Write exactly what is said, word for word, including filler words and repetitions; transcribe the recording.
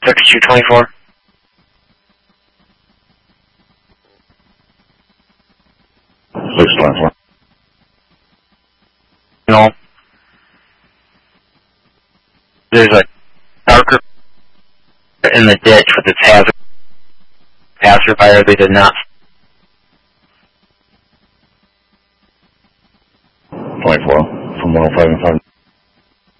thirty-two twenty-four. six twenty-four. No. There's a darker in the ditch with its hazard passerby. They did not. twenty-four from one oh five and five.